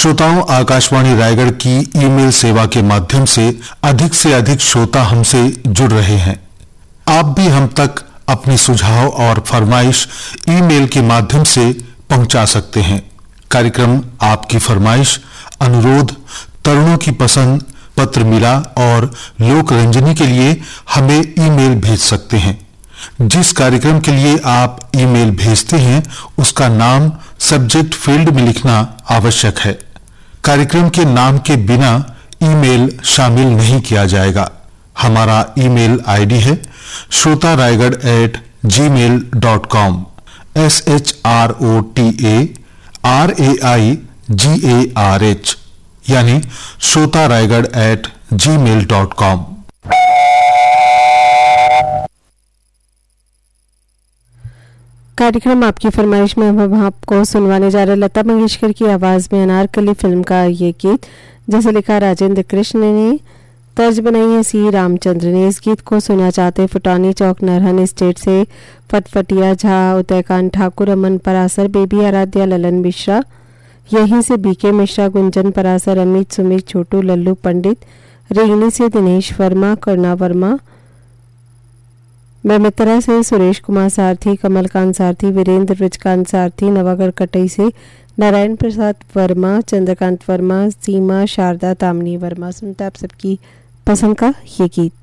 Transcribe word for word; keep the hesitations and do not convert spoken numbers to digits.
श्रोताओं, आकाशवाणी रायगढ़ की ईमेल सेवा के माध्यम से अधिक से अधिक श्रोता हमसे जुड़ रहे हैं। आप भी हम तक अपने सुझाव और फरमाइश ईमेल के माध्यम से पहुंचा सकते हैं। कार्यक्रम आपकी फरमाइश, अनुरोध, तरुणों की पसंद, पत्र मिला और लोक रंजनी के लिए हमें ईमेल भेज सकते हैं। जिस कार्यक्रम के लिए आप ईमेल भेजते हैं उसका नाम सब्जेक्ट फील्ड में लिखना आवश्यक है। कार्यक्रम के नाम के बिना ईमेल शामिल नहीं किया जाएगा। हमारा ईमेल आईडी है श्रोता Raigarh eight ji mail dot com, S H R O T A R A I ji A R H, यानी श्रोता रायगढ़ एट जी मेल डॉट कॉम। कार्यक्रम आपकी फरमाइश में हम आपको सुनवाने जा रहे लता मंगेशकर की आवाज में अनारकली फिल्म का ये गीत, जैसे लिखा राजेंद्र कृष्ण ने, तर्ज बनाई है सी रामचंद्र ने। इस गीत को सुना चाहते फुटानी चौक नरहन स्टेट से फटफटिया झा, उदयकांत ठाकुर, अमन परासर, बेबी आराध्या, ललन मिश्रा, यहीं से बीके मिश्रा, गुंजन परासर, अमित, सुमित, छोटू, लल्लू पंडित, रेगनी से दिनेश वर्मा, करुणा वर्मा, बेमित्रा से सुरेश कुमार सारथी, कमलकांत सारथी, वीरेंद्र ब्रजकांत सारथी, नवागढ़ कटई से नारायण प्रसाद वर्मा, चंद्रकांत वर्मा, सीमा, शारदा, तामनी वर्मा। सुनता आप सबकी पसंद का ये गीत।